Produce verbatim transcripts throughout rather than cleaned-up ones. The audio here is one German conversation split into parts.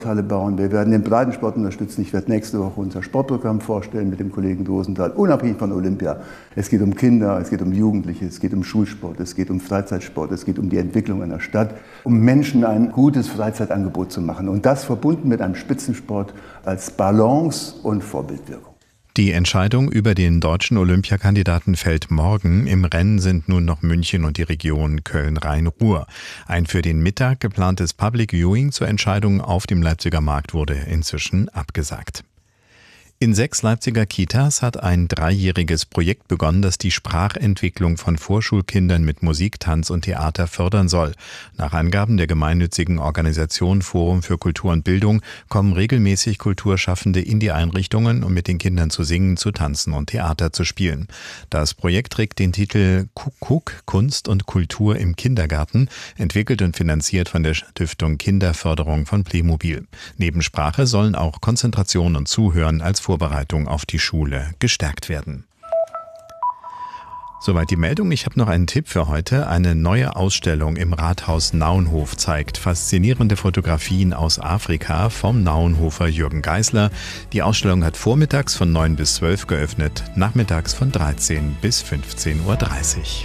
Halle bauen. Wir werden den Breitensport unterstützen. Ich werde nächste Woche unser Sportprogramm vorstellen mit dem Kollegen Dosenthal, unabhängig von Olympia. Es geht um Kinder, es geht um Jugendliche, es geht um Schulsport, es geht um Freizeitsport, es geht um die Entwicklung einer Stadt, um Menschen ein gutes Freizeitangebot zu machen. Und das verbunden mit einem Spitzensport als Balance und Vorbildwirkung. Die Entscheidung über den deutschen Olympiakandidaten fällt morgen. Im Rennen sind nun noch München und die Region Köln-Rhein-Ruhr. Ein für den Mittag geplantes Public Viewing zur Entscheidung auf dem Leipziger Markt wurde inzwischen abgesagt. In sechs Leipziger Kitas hat ein dreijähriges Projekt begonnen, das die Sprachentwicklung von Vorschulkindern mit Musik, Tanz und Theater fördern soll. Nach Angaben der gemeinnützigen Organisation Forum für Kultur und Bildung kommen regelmäßig Kulturschaffende in die Einrichtungen, um mit den Kindern zu singen, zu tanzen und Theater zu spielen. Das Projekt trägt den Titel Kuckuck, Kunst und Kultur im Kindergarten, entwickelt und finanziert von der Stiftung Kinderförderung von Playmobil. Neben Sprache sollen auch Konzentration und Zuhören als Vorbereitung auf die Schule gestärkt werden. Soweit die Meldung. Ich habe noch einen Tipp für heute. Eine neue Ausstellung im Rathaus Naunhof zeigt faszinierende Fotografien aus Afrika vom Naunhofer Jürgen Geisler. Die Ausstellung hat vormittags von neun bis zwölf geöffnet, nachmittags von dreizehn bis fünfzehn Uhr dreißig.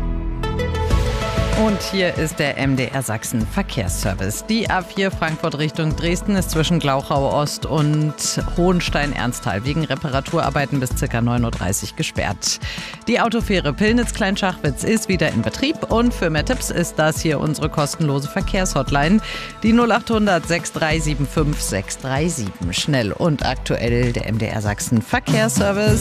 Und hier ist der M D R Sachsen Verkehrsservice. Die A vier Frankfurt Richtung Dresden ist zwischen Glauchau Ost und Hohenstein-Ernsthal wegen Reparaturarbeiten bis ca. neun Uhr dreißig gesperrt. Die Autofähre Pillnitz-Kleinschachwitz ist wieder in Betrieb und für mehr Tipps ist das hier unsere kostenlose Verkehrshotline, die null acht hundert sechs drei sieben fünf sechs drei sieben. Schnell und aktuell der M D R Sachsen Verkehrsservice.